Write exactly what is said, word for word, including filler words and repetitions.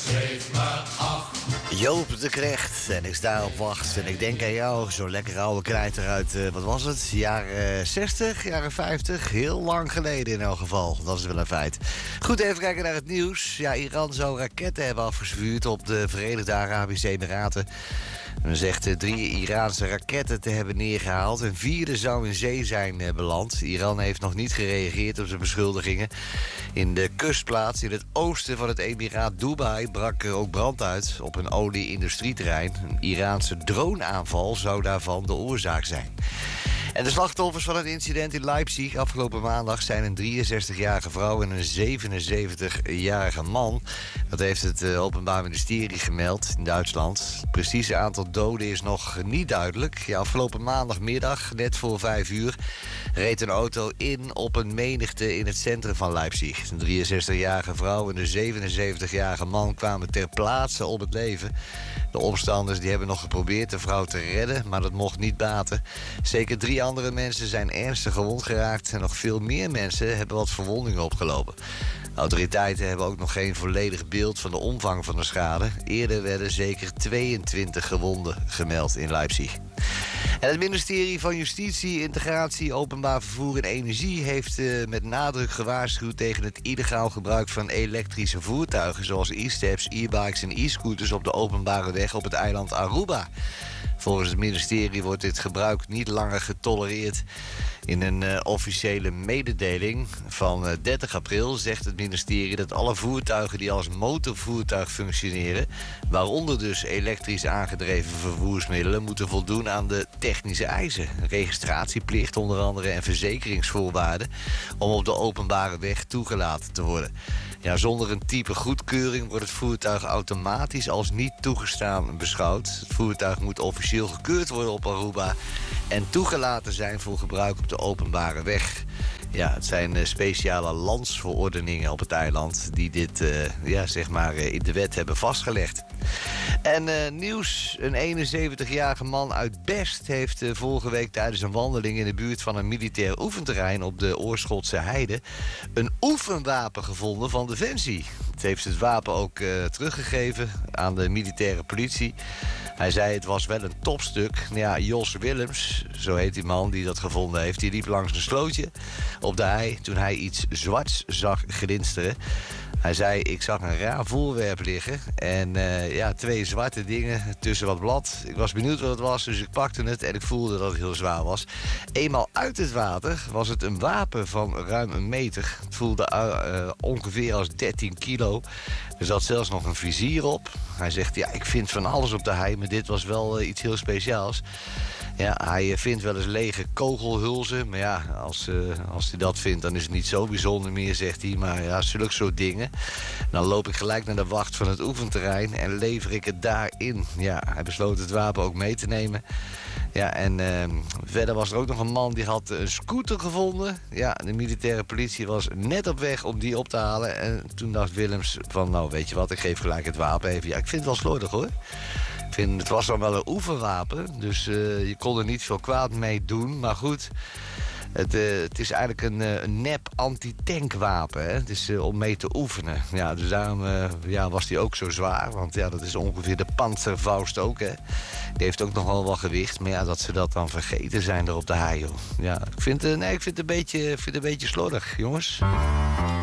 Geef me acht. Joop de Krecht en ik sta op wacht en ik denk aan jou. Zo'n lekker oude knijter uit, uh, wat was het, jaren zestig, jaren vijftig. Heel lang geleden in elk geval, dat is wel een feit. Goed, even kijken naar het nieuws. Ja, Iran zou raketten hebben afgevuurd op de Verenigde Arabische Emiraten. Men zegt uh, drie Iraanse raketten te hebben neergehaald. Een vierde zou in zee zijn uh, beland. Iran heeft nog niet gereageerd op zijn beschuldigingen. In de kustplaats in het oosten van het emiraat Dubai brak er ook brand uit op een olie-industrieterrein. Een Iraanse droneaanval zou daarvan de oorzaak zijn. En de slachtoffers van het incident in Leipzig afgelopen maandag zijn een drieënzestigjarige vrouw en een zevenenzeventigjarige man. Dat heeft het uh, Openbaar Ministerie gemeld in Duitsland. Het precieze aantal doden is nog niet duidelijk. Ja, afgelopen maandagmiddag, net voor vijf uur, reed een auto in op een menigte in het centrum van Leipzig. Een drieënzestigjarige vrouw en een zevenenzeventigjarige man kwamen ter plaatse om het leven. De omstanders die hebben nog geprobeerd de vrouw te redden, maar dat mocht niet baten. Zeker drie andere mensen zijn ernstig gewond geraakt en nog veel meer mensen hebben wat verwondingen opgelopen. De autoriteiten hebben ook nog geen volledig beeld van de omvang van de schade. Eerder werden zeker tweeëntwintig gewonden gemeld in Leipzig. En het ministerie van Justitie, Integratie, Openbaar Vervoer en Energie heeft uh, met nadruk gewaarschuwd tegen het illegaal gebruik van elektrische voertuigen zoals e-steps, e-bikes en e-scooters op de openbare weg op het eiland Aruba. Volgens het ministerie wordt dit gebruik niet langer getolereerd. In een uh, officiële mededeling van uh, dertig april zegt het ministerie dat alle voertuigen die als motorvoertuig functioneren, waaronder dus elektrisch aangedreven vervoersmiddelen, moeten voldoen aan de technische eisen. Registratieplicht onder andere en verzekeringsvoorwaarden om op de openbare weg toegelaten te worden. Ja, zonder een type goedkeuring wordt het voertuig automatisch als niet toegestaan beschouwd. Het voertuig moet officieel gekeurd worden op Aruba en toegelaten zijn voor gebruik op de openbare weg. Ja, het zijn uh, speciale landsverordeningen op het eiland die dit uh, ja, zeg maar, uh, in de wet hebben vastgelegd. En uh, nieuws, een eenenzeventigjarige man uit Best heeft uh, vorige week tijdens een wandeling in de buurt van een militair oefenterrein op de Oorschotse Heide een oefenwapen gevonden van Defensie. Het heeft het wapen ook uh, teruggegeven aan de militaire politie. Hij zei het was wel een topstuk. Ja, Jos Willems, zo heet die man die dat gevonden heeft, die liep langs een slootje op de hei toen hij iets zwarts zag glinsteren. Hij zei, ik zag een raar voorwerp liggen en uh, ja, twee zwarte dingen tussen wat blad. Ik was benieuwd wat het was, dus ik pakte het en ik voelde dat het heel zwaar was. Eenmaal uit het water was het een wapen van ruim een meter. Het voelde uh, ongeveer als dertien kilo. Er zat zelfs nog een vizier op. Hij zegt, ja, ik vind van alles op de hei, maar dit was wel uh, iets heel speciaals. Ja, hij vindt wel eens lege kogelhulzen. Maar ja, als, uh, als hij dat vindt, dan is het niet zo bijzonder meer, zegt hij. Maar ja, zulke soort dingen. Dan loop ik gelijk naar de wacht van het oefenterrein en lever ik het daarin. Ja, hij besloot het wapen ook mee te nemen. Ja, en uh, verder was er ook nog een man die had een scooter gevonden. Ja, de militaire politie was net op weg om die op te halen. En toen dacht Willems van, nou, weet je wat, ik geef gelijk het wapen even. Ja, ik vind het wel slordig, hoor. Ik vind, het was dan wel een oefenwapen, dus uh, je kon er niet veel kwaad mee doen. Maar goed, het, uh, het is eigenlijk een, uh, een nep anti-tankwapen. Hè? Het is uh, om mee te oefenen. Ja, dus daarom uh, ja, was die ook zo zwaar. Want ja, dat is ongeveer de Panzerfaust ook. Hè? Die heeft ook nog wel wat gewicht. Maar ja, dat ze dat dan vergeten zijn er op de hei, joh. Ja, ik vind, uh, nee, ik vind het een beetje, vind het een beetje slordig, jongens.